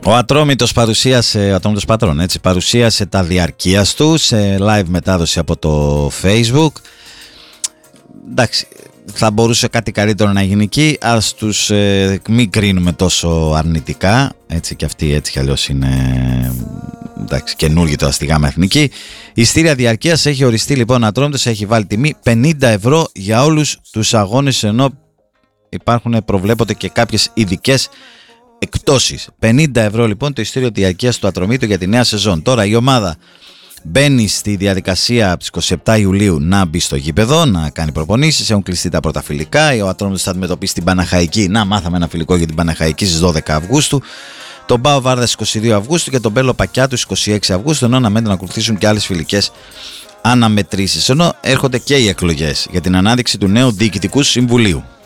Ο Ατρόμητος Πατρών, έτσι, παρουσίασε τα διαρκείας του σε live μετάδοση από το Facebook. Εντάξει, θα μπορούσε κάτι καλύτερο να γίνει εκεί. Ας τους μην κρίνουμε τόσο αρνητικά. Έτσι και αυτοί έτσι κι αλλιώς είναι, εντάξει, καινούργοι τώρα στη ΓΑΜΑ Εθνική. Η ειστήρια διαρκείας έχει οριστεί λοιπόν. Ατρόμητος έχει βάλει τιμή 50 ευρώ για όλους τους αγώνες, ενώ προβλέπονται και κάποιες ειδικές εκτόσεις. 50 ευρώ λοιπόν το ειστήριο διαρκείας του Ατρομήτου για τη νέα σεζόν. Τώρα η ομάδα μπαίνει στη διαδικασία από τις 27 Ιουλίου να μπει στο γήπεδο, να κάνει προπονήσεις. Έχουν κλειστεί τα πρώτα φιλικά. Ο Ατρόμητος θα αντιμετωπίσει την Παναχαϊκή. Να, μάθαμε ένα φιλικό για την Παναχαϊκή στις 12 Αυγούστου. Τον Πάο Βάρδας 22 Αυγούστου και τον Μπέλο Πακιάτου 26 Αυγούστου. Ενώ αναμένεται να ακολουθήσουν και άλλες φιλικές αναμετρήσεις. Ενώ έρχονται και οι εκλογές για την ανάδειξη του νέου Διοικητικού Συμβουλίου.